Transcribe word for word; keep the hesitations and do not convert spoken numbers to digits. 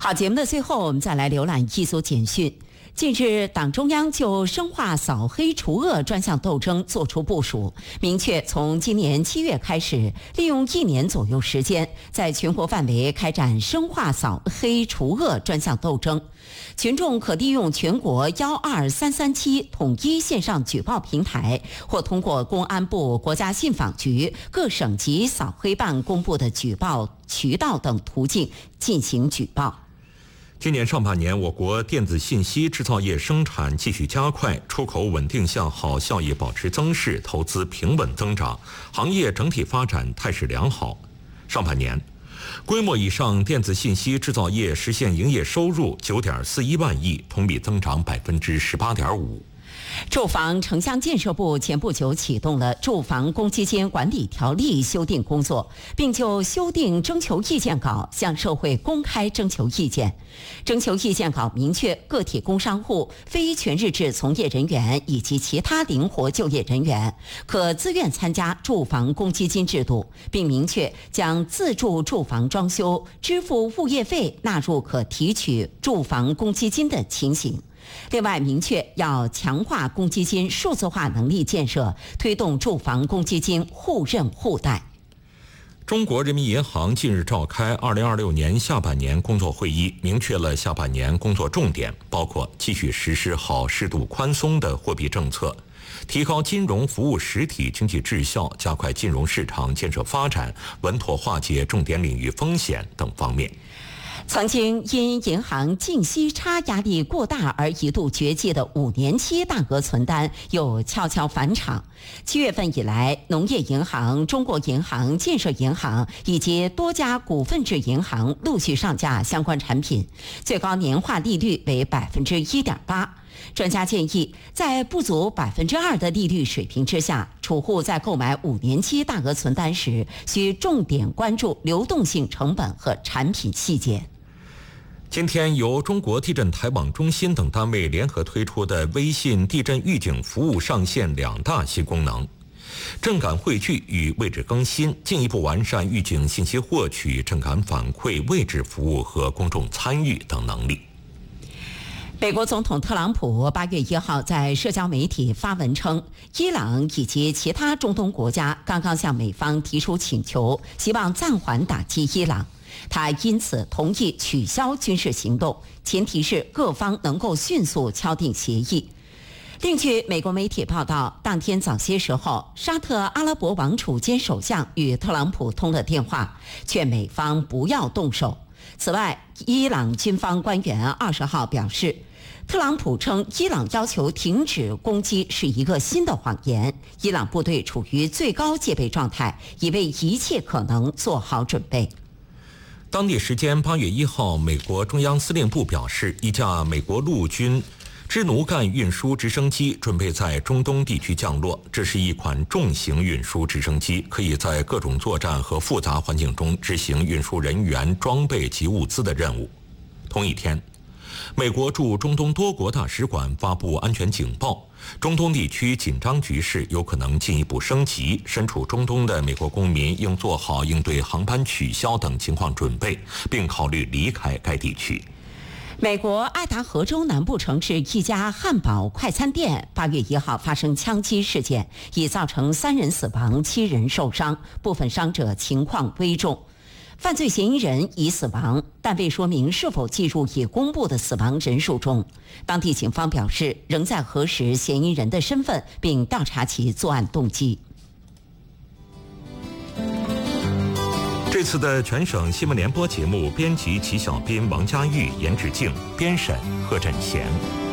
好，节目的最后，我们再来浏览一组简讯。近日，党中央就深化扫黑除恶专项斗争作出部署，明确从今年七月开始，利用一年左右时间，在全国范围开展深化扫黑除恶专项斗争。群众可利用全国幺二三三七统一线上举报平台，或通过公安部、国家信访局、各省级扫黑办公布的举报渠道等途径进行举报。 今年上半年，我国电子信息制造业生产继续加快，出口稳定向好，效益保持增势，投资平稳增长，行业整体发展态势良好。上半年，规模以上电子信息制造业实现营业收入九点四一万亿，同比增长百分之十八点五。 住房城乡建设部前不久启动了住房公积金管理条例修订工作，并就修订征求意见稿向社会公开征求意见。征求意见稿明确，个体工商户、非全日制从业人员以及其他灵活就业人员可自愿参加住房公积金制度，并明确将自住住房装修支付物业费纳入可提取住房公积金的情形。另外，明确要强化公积金数字化能力建设，推动住房公积金互认互贷。 中国人民银行近日召开二零二六年下半年工作会议，明确了下半年工作重点，包括继续实施好适度宽松的货币政策，提高金融服务实体经济质效，加快金融市场建设发展，稳妥化解重点领域风险等方面。 曾经因银行净息差压力过大而一度绝迹的五年期大额存单又悄悄返场。七月份以来，农业银行、中国银行、建设银行以及多家股份制银行陆续上架相关产品，最高年化利率为百分之一点八。专家建议，在不足百分之二的利率水平之下，储户在购买五年期大额存单时，需重点关注流动性成本和产品细节。 今天，由中国地震台网中心等单位联合推出的微信地震预警服务上线两大新功能：震感汇聚与位置更新，进一步完善预警信息获取、震感反馈、位置服务和公众参与等能力。 美国总统特朗普八月一号在社交媒体发文称，伊朗以及其他中东国家刚刚向美方提出请求，希望暂缓打击伊朗。他因此同意取消军事行动，前提是各方能够迅速敲定协议。另据美国媒体报道，当天早些时候，沙特阿拉伯王储兼首相与特朗普通了电话，劝美方不要动手。此外，伊朗军方官员二十号表示，特朗普称伊朗要求停止攻击是一个新的谎言，伊朗部队处于最高戒备状态，已为一切可能做好准备。 当地时间八月一号，美国中央司令部表示，一架美国陆军支奴干运输直升机准备在中东地区降落。这是一款重型运输直升机，可以在各种作战和复杂环境中执行运输人员、装备及物资的任务。同一天，美国驻中东多国大使馆发布安全警报，中东地区紧张局势有可能进一步升级，身处中东的美国公民应做好应对航班取消等情况准备，并考虑离开该地区。 美国爱达荷州南部城市一家汉堡快餐店八月一号发生枪击事件，已造成三人死亡、七人受伤，部分伤者情况危重。犯罪嫌疑人已死亡，但未说明是否计入已公布的死亡人数中。当地警方表示，仍在核实嫌疑人的身份，并调查其作案动机。 这次的全省新闻联播节目，编辑齐小斌、王佳玉，严志静，编审贺振贤。